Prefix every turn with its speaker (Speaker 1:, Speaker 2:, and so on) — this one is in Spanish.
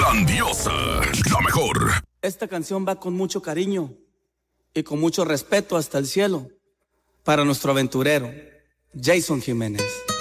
Speaker 1: Grandiosa, la mejor.
Speaker 2: Esta canción va con mucho cariño y con mucho respeto hasta el cielo para nuestro aventurero, Jason Jiménez.